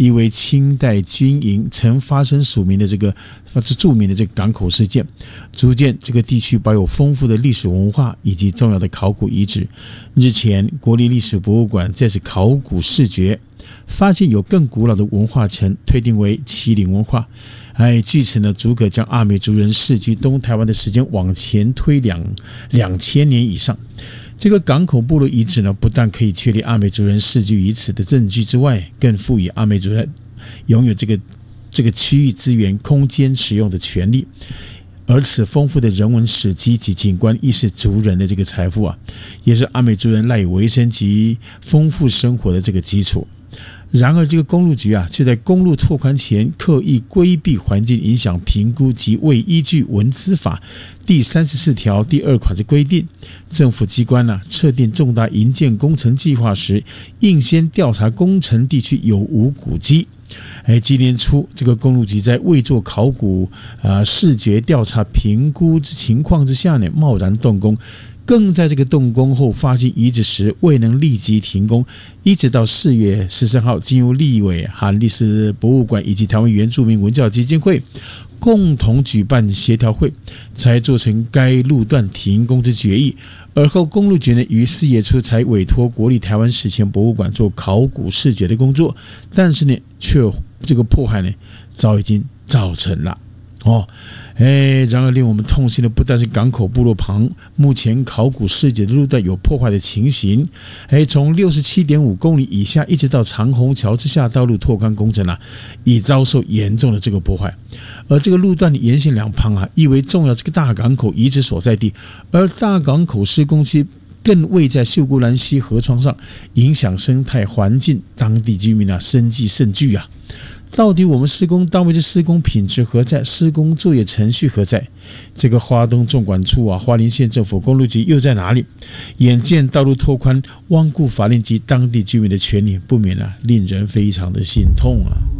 因为清代军营曾发生著名的这个港口事件，逐渐这个地区保有丰富的历史文化以及重要的考古遗址。日前，国立历史博物馆在此考古视觉发现有更古老的文化层，推定为麒麟文化。据此呢，足可将阿美族人世居东台湾的时间往前推2000年以上。这个港口部落遗址呢，不但可以确立阿美族人世居于此的证据之外，更赋予阿美族人拥有这个区域资源空间使用的权利。而此丰富的人文史迹及景观，亦是族人的这个财富也是阿美族人赖以为生及丰富生活的这个基础。然而，这个公路局却在公路拓宽前刻意规避环境影响评估及未依据文资法第34条第2款之规定，政府机关测定重大营建工程计划时，应先调查工程地区有无古迹。今年初，这个公路局在未做考古视觉调查评估之情况之下呢，贸然动工。更在这个动工后发现遗址时未能立即停工，一直到4月13号经由立委和历史博物馆以及台湾原住民文教基金会共同举办协调会，才做成该路段停工之决议。而后公路局呢，于4月初才委托国立台湾史前博物馆做考古视觉的工作，但是呢，却这个迫害呢，早已经造成了。然而令我们痛心的不但是港口部落旁目前考古视觉的路段有破坏的情形，从67.5公里以下一直到长虹桥之下道路拓宽工程已遭受严重的这个破坏。而这个路段的沿线两旁亦为重要这个大港口遗址所在地，而大港口施工区更位在秀姑兰溪河床上，影响生态环境，当地居民生计甚巨到底我们施工单位的施工品质何在？施工作业程序何在？这个花东纵管处花莲县政府公路局又在哪里？眼见道路拓宽，罔顾法令及当地居民的权利，不免令人非常的心痛